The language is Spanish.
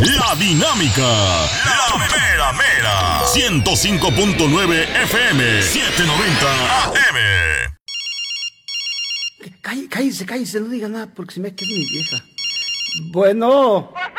La Dinámica. La Mera Mera. 105.9 FM. 790 AM. Cállese, no diga nada porque se me queda mi vieja. Bueno.